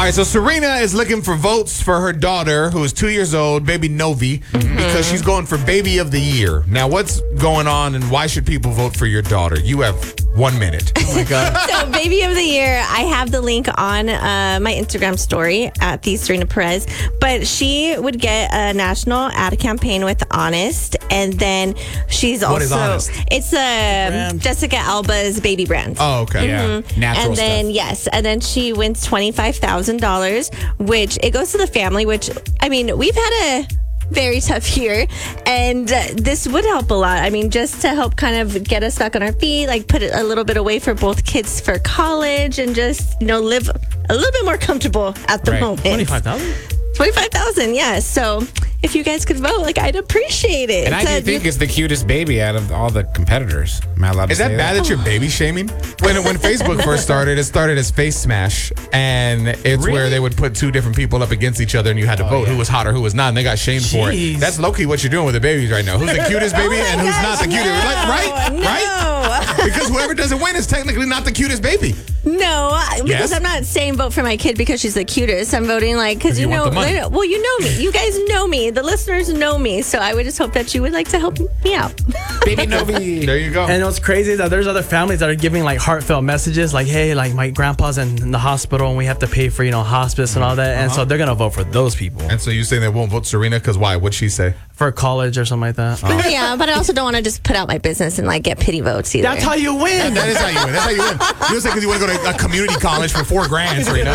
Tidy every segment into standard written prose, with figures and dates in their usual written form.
All right, so Serena is looking for votes for her daughter, who is 2 years old, baby Novi, because she's going for Baby of the Year. Now, what's going on, and why should people vote for your daughter? You have 1 minute. Oh, my God. So, Baby of the Year, I have the link on my Instagram story at the Serena Perez. But she would get a national ad campaign with Honest, and then she's also... What is Honest? It's Jessica Alba's baby brand. Oh, okay. Yeah, natural And then, stuff. yes, and then she wins $25,000, which it goes to the family, which, I mean, we've had a very tough year, and this would help a lot. I mean, just to help kind of get us back on our feet, like put a little bit away for both kids for college, and just, live a little bit more comfortable at the moment. 25,000? 25,000, yeah. So if you guys could vote, I'd appreciate it. And I do think it's the cutest baby out of all the competitors. Am I allowed to Is say that bad that you're baby shaming? When Facebook first started, it started as Face Smash, and it's where they would put two different people up against each other, and you had to vote who was hot or who was not, and they got shamed for it. Jeez. That's low-key what you're doing with the babies right now. Who's the cutest baby and who's not the cutest? Right? Because whoever doesn't win is technically not the cutest baby. No, because Yes? I'm not saying vote for my kid because she's the cutest. I'm voting because you want the money. well, you know me. You guys know me. The listeners know me. So I would just hope that you would like to help me out. Baby Novi. There you go. And what's crazy is that there's other families that are giving heartfelt messages like, hey, my grandpa's in the hospital and we have to pay for, hospice and all that. And so they're going to vote for those people And so you saying they won't vote Serena because why? What'd she say? for college or something like that. Yeah, but I also don't want to just put out my business and get pity votes either. That's how you win. That is how you win. That's how you win. You say because you want to go to a community college for $4,000, Serena.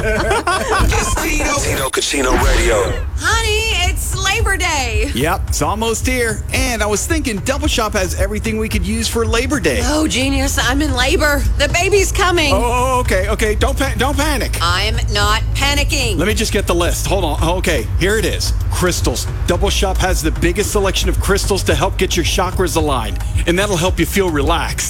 Casino Radio. Honey, it's Labor Day. Yep, it's almost here. And I was thinking Double Shop has everything we could use for Labor Day. Oh, genius, I'm in labor. The baby's coming. Oh, okay. Don't panic. I'm not panicking. Let me just get the list. Hold on. Okay, here it is. Crystals. Double Shop has the biggest selection of crystals to help get your chakras aligned. And that'll help you feel relaxed.